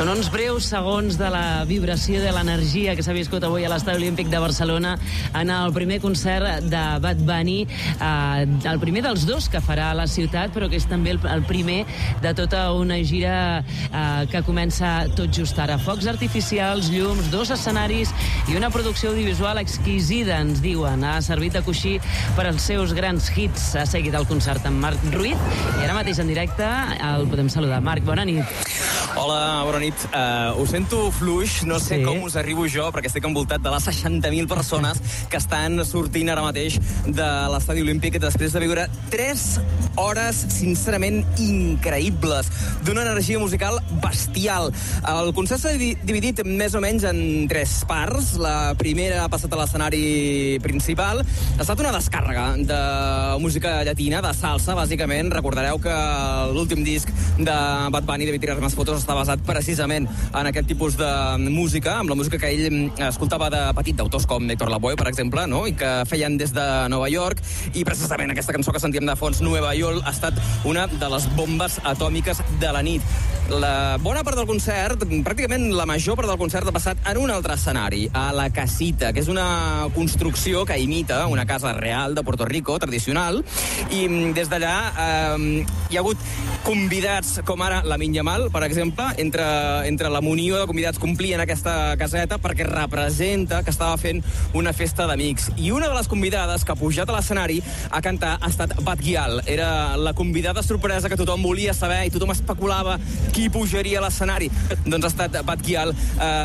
Són uns breus segons de la vibració de l'energia que s'ha viscut avui a l'Estadi Olímpic de Barcelona en el primer concert de Bad Bunny, el primer dels dos que farà a la ciutat, però que és també el primer de tota una gira que comença tot just ara. Focs artificials, llums, 2 escenaris i una producció audiovisual exquisida, ens diuen. Ha servit de coixí per als seus grans hits. Ha seguit el concert amb Marc Ruiz i ara mateix en directe el podem saludar. Marc, bona nit. Hola, bona nit. Ho sento fluix, no sé com us arribo jo, perquè estic envoltat de les 60.000 persones que estan sortint ara mateix de l'Estadi Olímpic després de viure 3 hores, sincerament, increïbles, d'una energia musical bestial. El concert s'ha dividit més o menys en 3 parts. La primera ha passat a l'escenari principal. Ha estat una descàrrega de música llatina, de salsa, bàsicament. Recordareu que l'últim disc de Bad Bunny, de Tirar Más Fotos, està basat precisament en aquest tipus de música, amb la música que ell escoltava de petit, d'autors com Héctor Lavoe, per exemple, no? I que feien des de Nova York, i precisament aquesta cançó que sentíem de fons, Nueva York, ha estat una de les bombes atòmiques de la nit. La bona part del concert, pràcticament la major part del concert, ha passat en un altre escenari, a La Casita, que és una construcció que imita una casa real de Puerto Rico, tradicional, i des d'allà hi ha hagut convidats com ara Lamine Yamal, per exemple, entre la munió de convidats complien aquesta caseta perquè representa que estava fent una festa d'amics. I una de les convidades que ha pujat a l'escenari a cantar ha estat Bad Gyal. Era la convidada sorpresa que tothom volia saber i tothom especulava qui pujaria a l'escenari. Doncs ha estat Bad Gyal,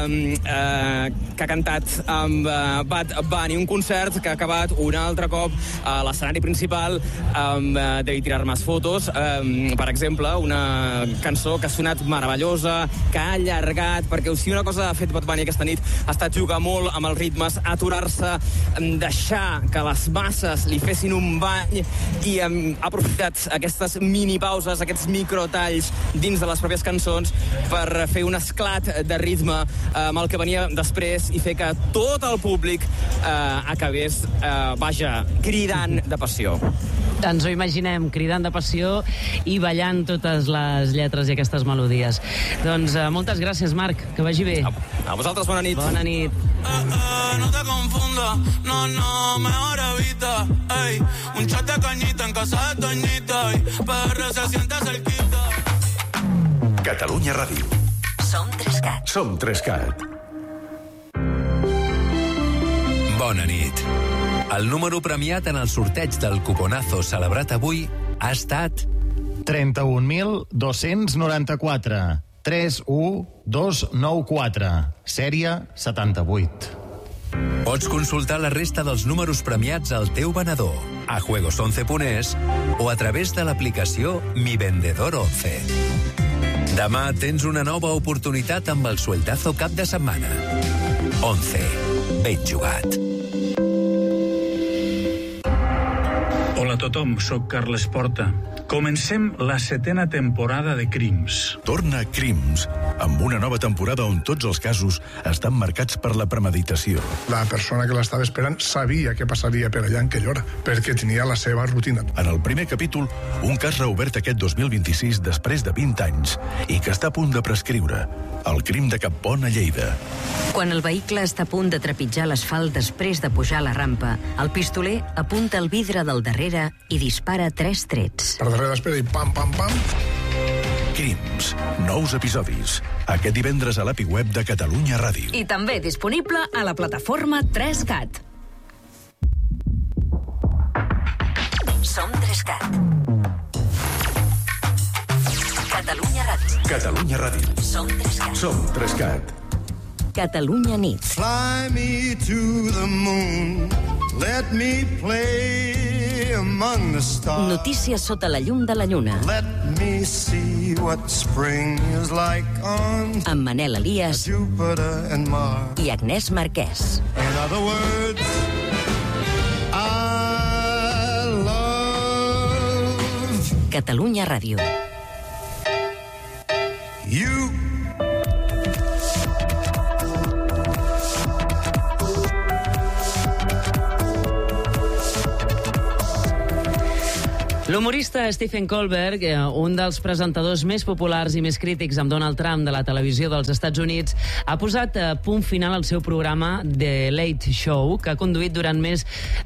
que ha cantat amb Bad Bunny, un concert que ha acabat un altre cop a l'escenari principal amb Debí Tirar Más Fotos, per exemple, una cançó que ha sonat meravellosa, que ha allargat, perquè si una cosa ha fet Bad Bunny aquesta nit ha estat jugar molt amb els ritmes, aturar-se, deixar que les masses li fessin un bany, i ha aprofitat aquestes minipauses, aquests microtalls dins de les pròpies cançons per fer un esclat de ritme amb el que venia després i fer que tot el públic acabés, cridant de passió. Ens ho imaginem, cridant de passió i ballant totes les lletres i aquestes melodies. Doncs moltes gràcies, Marc, que vagi bé. A vosaltres, bona nit. Bona nit. No te confunda, no, mejor evita, ey, un shot de cañita en casa de Toñita, y PR se siente cerquita. Catalunya Ràdio. Som 3CAT. Som 3CAT. Bona nit. El número premiat en el sorteig del cuponazo celebrat avui ha estat 31.294 31294, sèrie 78. Pots consultar la resta dels números premiats al teu venedor, a juegos11.es o a través de l'aplicació Mi Vendedor 11. Demà tens una nova oportunitat amb el sueldazo cap de setmana. 11. Ben jugat. Hola a tothom, soc Carles Porta. Comencem la 7ª temporada de Crims. Torna Crims, amb una nova temporada on tots els casos estan marcats per la premeditació. La persona que l'estava esperant sabia què passaria per allà en aquella hora, perquè tenia la seva rutina. En el primer capítol, un cas reobert aquest 2026 després de 20 anys i que està a punt de prescriure. El crim de Capbon a Lleida. Quan el vehicle està a punt de trepitjar l'asfalt després de pujar la rampa, el pistoler apunta el vidre del darrere i dispara 3 trets. Per darrere d'espera i pam, pam, pam. Crims. Nous episodis. Aquest divendres a l'API web de Catalunya Ràdio. I també disponible a la plataforma 3CAT. Som 3CAT. Catalunya Ràdio. Catalunya Ràdio. Som 3CAT. Som 3CAT. Catalunya nit. Fly me to the moon, let me play among the stars. Notícies sota la llum de la lluna. Let me see what spring is like on Amb Manel Elias Jupiter and Mars. i Agnès Marquès. In other words, I love Catalunya Ràdio. you. L'humorista Stephen Colbert, un dels presentadors més populars i més crítics amb Donald Trump de la televisió dels Estats Units, ha posat punt final al seu programa The Late Show, que ha conduït durant més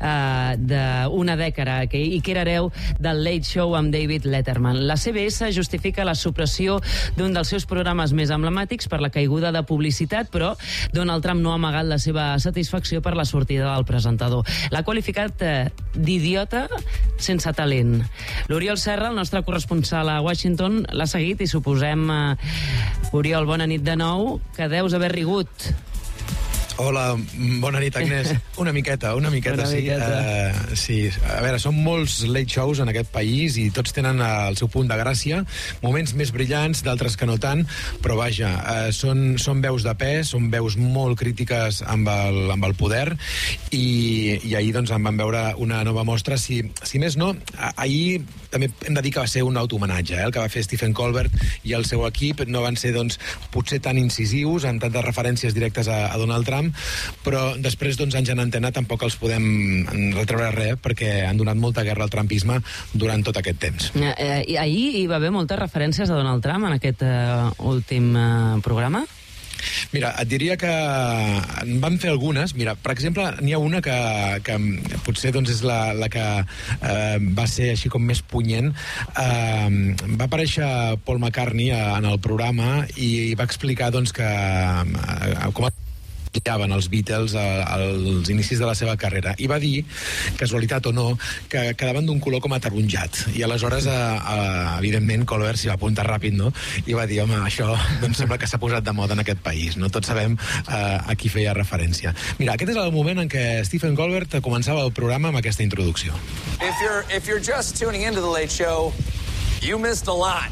d'una dècada i que era hereu del Late Show amb David Letterman. La CBS justifica la supressió d'un dels seus programes més emblemàtics per la caiguda de publicitat, però Donald Trump no ha amagat la seva satisfacció per la sortida del presentador. L'ha qualificat d'idiota sense talent. L'Oriol Serra, el nostre corresponsal a Washington, l'ha seguit i suposem, Oriol, bona nit de nou, que deus haver rigut. Hola, bona nit, Agnès. Una miqueta, sí. Sí, a veure, són molts late shows en aquest país i tots tenen el seu punt de gràcia, moments més brillants, d'altres que no tant, però vaja, són veus de pes, són veus molt crítiques amb el poder i ahir doncs en vam veure una nova mostra. Si més no, ahir també hem de dir que va ser un autohomenatge, el que va fer Stephen Colbert i el seu equip. No van ser, doncs, potser tan incisius, amb tantes referències directes a Donald Trump, però després, doncs, anys en antena tampoc els podem retreure res, perquè han donat molta guerra al trumpisme durant tot aquest temps. Ahir hi va haver moltes referències a Donald Trump en aquest últim programa? Mira, et diria que en van fer algunes. Mira, per exemple, n'hi ha una que potser doncs, és la que va ser així com més punyent. Va aparèixer Paul McCartney en el programa i va explicar doncs, que com explicaven els Beatles als inicis de la seva carrera. I va dir, casualitat o no, que quedaven d'un color com ataronjat. I aleshores, evidentment, Colbert s'hi va apuntar ràpid, no? I va dir, home, això doncs, sembla que s'ha posat de moda en aquest país, no? Tots sabem a qui feia referència. Mira, aquest és el moment en què Stephen Colbert començava el programa amb aquesta introducció. If you're just tuning into the Late Show, you missed a lot.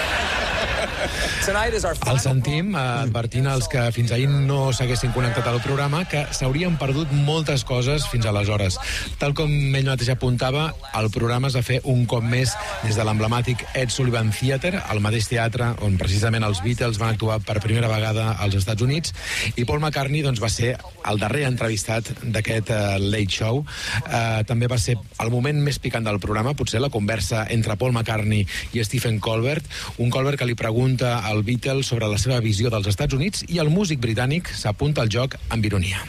El sentim advertint als que fins ahir no s'haguessin connectat al programa que s'haurien perdut moltes coses fins aleshores. Tal com ell mateix apuntava, el programa es va fer un cop més des de l'emblemàtic Ed Sullivan Theatre, el mateix teatre on precisament els Beatles van actuar per primera vegada als Estats Units, i Paul McCartney doncs, va ser el darrer entrevistat d'aquest Late Show. També va ser el moment més picant del programa, potser la conversa entre Paul McCartney i Stephen Colbert, un Colbert que li pregunta al Beatles sobre la seva visió dels Estats Units i el músic britànic s'apunta al joc amb ironia.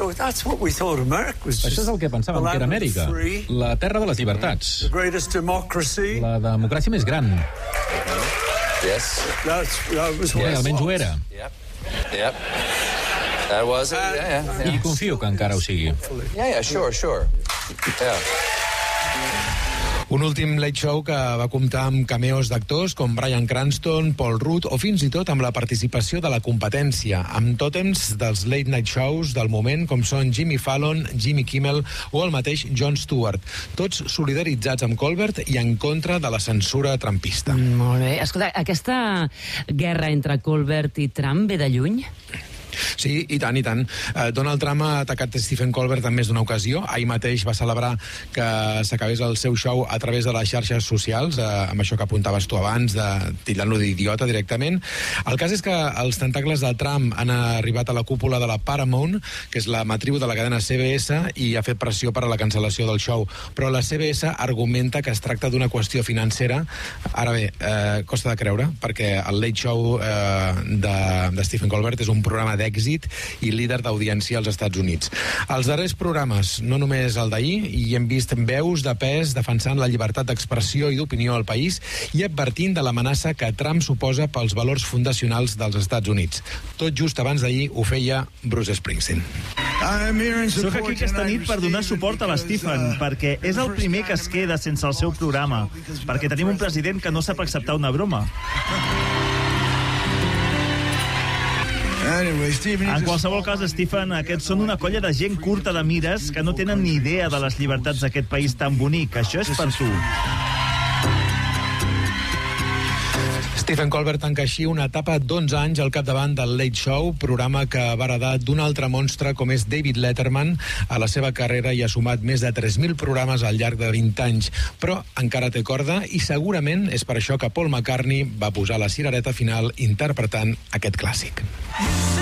Això és el que pensàvem que era Amèrica, la terra de les llibertats, la democràcia més gran. Almenys ho era. I confio que encara ho sigui. Un últim late show que va comptar amb cameos d'actors com Bryan Cranston, Paul Rudd o fins i tot amb la participació de la competència, amb tòtems dels late night shows del moment com són Jimmy Fallon, Jimmy Kimmel o el mateix Jon Stewart, tots solidaritzats amb Colbert i en contra de la censura trumpista. Molt bé. Escolta, aquesta guerra entre Colbert i Trump ve de lluny? Sí, i tant, i tant. Donald Trump ha atacat Stephen Colbert en més d'una ocasió. Ahir mateix va celebrar que s'acabés el seu show a través de les xarxes socials, amb això que apuntaves tu abans, de titllant-lo d'idiota directament. El cas és que els tentacles de Trump han arribat a la cúpula de la Paramount, que és la matriu de la cadena CBS, i ha fet pressió per a la cancel·lació del show. Però la CBS argumenta que es tracta d'una qüestió financera. Ara bé, costa de creure, perquè el Late Show de Stephen Colbert és un programa d'èxit i líder d'audiència als Estats Units. Els darrers programes, no només el d'ahir, hi hem vist veus de pes defensant la llibertat d'expressió i d'opinió al país i advertint de l'amenaça que Trump suposa pels valors fundacionals dels Estats Units. Tot just abans d'ahir ho feia Bruce Springsteen. Soc aquí aquesta nit per donar suport a l'Stephen, perquè és el primer que es queda sense el seu programa, perquè tenim un president que no sap acceptar una broma. En qualsevol cas, Stephen, aquests són una colla de gent curta de mires que no tenen ni idea de les llibertats d'aquest país tan bonic. Això és per tu. Stephen Colbert tanca així una etapa d'11 anys al capdavant del Late Show, programa que va heredar d'un altre monstre com és David Letterman. A la seva carrera hi ha sumat més de 3.000 programes al llarg de 20 anys, però encara té corda i segurament és per això que Paul McCartney va posar la cirereta final interpretant aquest clàssic.